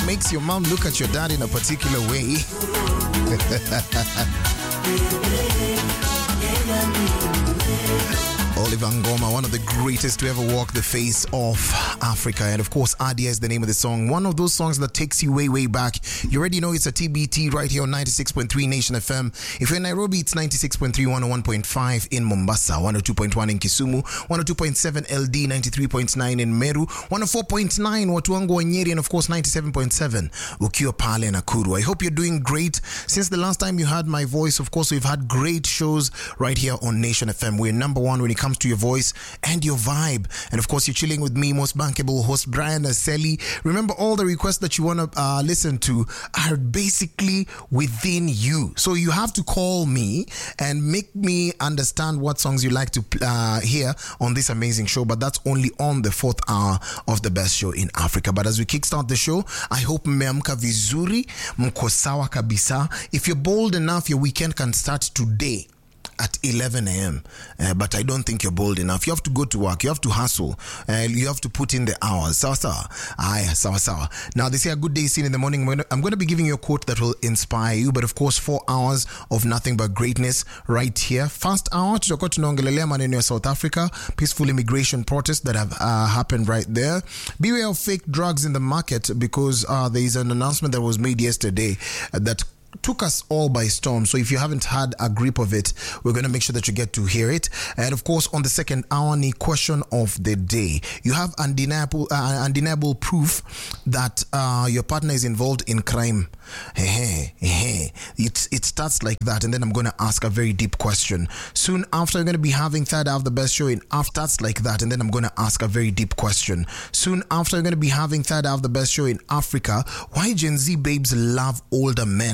makes your mom look at your dad in a particular way? Oliver Ngoma, one of the greatest to ever walk the face of Africa. And of course, Adia is the name of the song. One of those songs that takes you way, way back. You already know it's a TBT right here on 96.3 Nation FM. If you're in Nairobi, it's 96.3, 101.5 in Mombasa, 102.1 in Kisumu, 102.7 LD, 93.9 in Meru, 104.9 watu wangu wa Nyeri, and of course 97.7 ukiwa pale Nakuru. I hope you're doing great. Since the last time you heard my voice, of course, we've had great shows right here on Nation FM. We're number one when it comes to your voice and your vibe. And of course, you're chilling with me, most bankable host Brian Aseli. Remember, all the requests that you want to listen to are basically within you. So you have to call me and make me understand what songs you like to hear on this amazing show. But that's only on the 4th hour of the best show in Africa. But as we kickstart the show, I hope mmeamka vizuri, mko sawa kabisa. If you're bold enough, your weekend can start today at 11 a.m. But I don't think you're bold enough. You have to go to work. You have to hustle. You have to put in the hours. Sawa sawa. Aya, sawa sawa. Now, they say a good day is seen in the morning. I'm going to be giving you a quote that will inspire you. But of course, 4 hours of nothing but greatness right here. First hour, tutakuwa tunaongelelea maneno ya South Africa, peaceful immigration protests that have happened right there. Beware of fake drugs in the market, because there is an announcement that was made yesterday that took us all by storm. So if you haven't had a grip of it, we're going to make sure that you get to hear it. And of course, on the second hour, the question of the day. You have undeniable proof that your partner is involved in crime. It starts like that, and then I'm going to ask a very deep question. Soon after, I'm going to be having third hour of the best show in after. Starts like that, and then I'm going to ask a very deep question. Soon after, I'm going to be having third hour of the best show in Africa. Why Gen Z babes love older men?